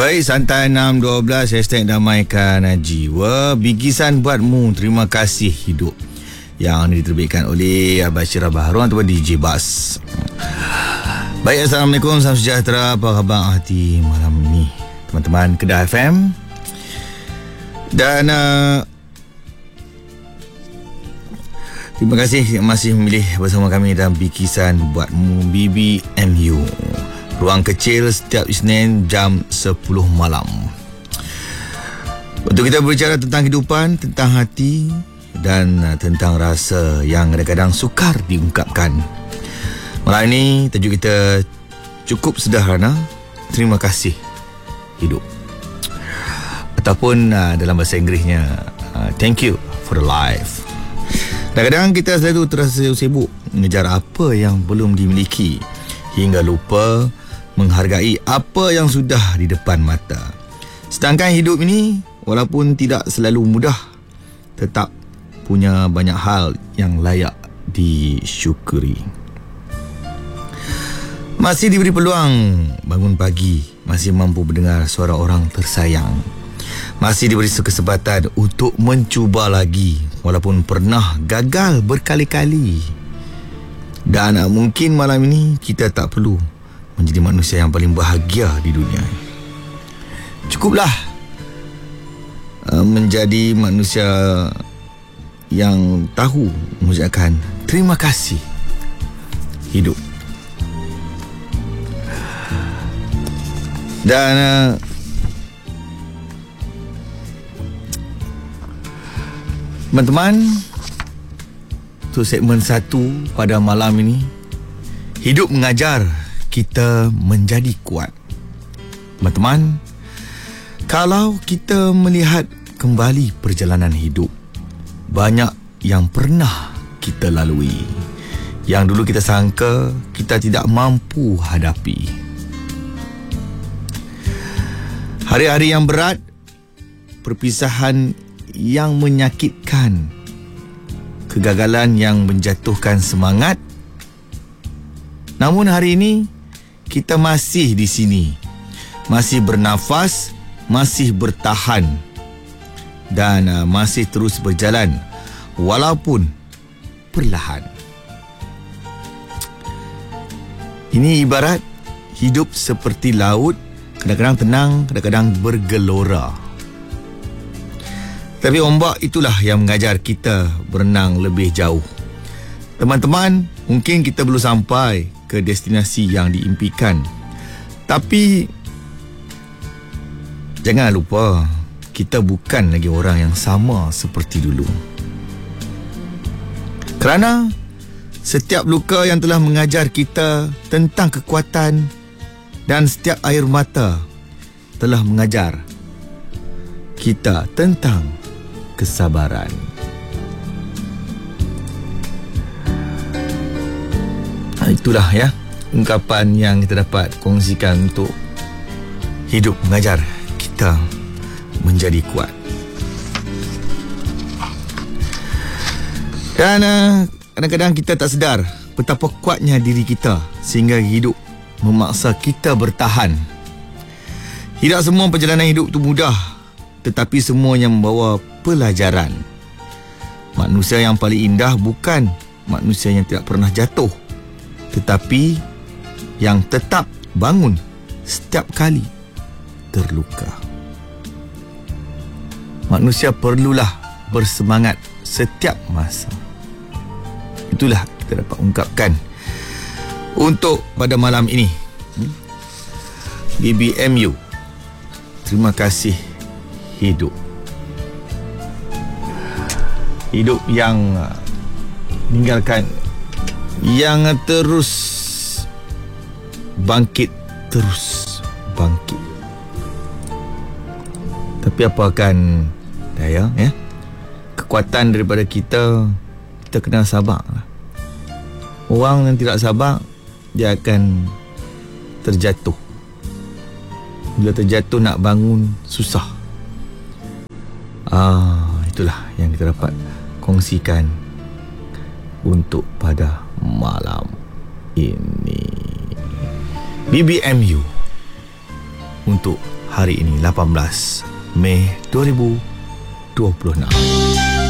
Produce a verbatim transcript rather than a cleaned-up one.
Baik, Santai enam dua belas Hashtag damaikan jiwa. Bikisan buatmu, terima kasih hidup, yang diterbitkan oleh Bashir Baharun atau D J Bas. Baik, Assalamualaikum, salam sejahtera. Apa khabar hati malam ini, teman-teman Kedah F M. Dan uh, terima kasih masih memilih bersama kami dalam Bikisan Buatmu B B M U. Ruang kecil setiap Isnin jam sepuluh malam. Untuk kita berbicara tentang kehidupan, tentang hati dan tentang rasa yang kadang-kadang sukar diungkapkan. Malam ini tajuk kita cukup sederhana, terima kasih hidup. Ataupun uh, dalam bahasa Inggerisnya, uh, thank you for the life. Kadang-kadang kita selalu terasa sibuk mengejar apa yang belum dimiliki, hingga lupa menghargai apa yang sudah di depan mata. Sedangkan hidup ini walaupun tidak selalu mudah, tetap punya banyak hal yang layak disyukuri. Masih diberi peluang bangun pagi, masih mampu mendengar suara orang tersayang, masih diberi kesempatan untuk mencuba lagi walaupun pernah gagal berkali-kali. Dan mungkin malam ini kita tak perlu menjadi manusia yang paling bahagia di dunia. Cukuplah uh, menjadi manusia yang tahu mengucapkan terima kasih hidup. Dan uh, teman-teman, untuk segmen satu pada malam ini, hidup mengajar kita menjadi kuat. Teman-teman, kalau kita melihat kembali perjalanan hidup, banyak yang pernah kita lalui, yang dulu kita sangka kita tidak mampu hadapi. Hari-hari yang berat, perpisahan yang menyakitkan, kegagalan yang menjatuhkan semangat. Namun hari ini kita masih di sini, masih bernafas, masih bertahan, dan uh, masih terus berjalan walaupun perlahan. Ini ibarat hidup seperti laut, kadang-kadang tenang, kadang-kadang bergelora. Tapi ombak itulah yang mengajar kita berenang lebih jauh. Teman-teman, mungkin kita belum sampai ke destinasi yang diimpikan, tapi jangan lupa, kita bukan lagi orang yang sama seperti dulu. Kerana setiap luka yang telah mengajar kita tentang kekuatan, dan setiap air mata telah mengajar kita tentang kesabaran. Itulah ya ungkapan yang kita dapat kongsikan untuk hidup mengajar kita menjadi kuat. Dan uh, kadang-kadang kita tak sedar betapa kuatnya diri kita sehingga hidup memaksa kita bertahan. Tidak semua perjalanan hidup itu mudah, tetapi semuanya membawa pelajaran. Manusia yang paling indah bukan manusia yang tidak pernah jatuh, tetapi yang tetap bangun setiap kali terluka. Manusia perlulah bersemangat setiap masa. Itulah kita dapat ungkapkan untuk pada malam ini. B B M U, terima kasih hidup. Hidup yang meninggalkan, yang terus bangkit, terus bangkit. Tapi apa akan daya, ya? Kekuatan daripada kita, kita kena sabar. Orang yang tidak sabar, dia akan terjatuh. Bila terjatuh nak bangun susah. Ah, itulah yang kita dapat kongsikan untuk pada malam ini. B B M U untuk hari ini lapan belas Mei dua ribu dua puluh enam.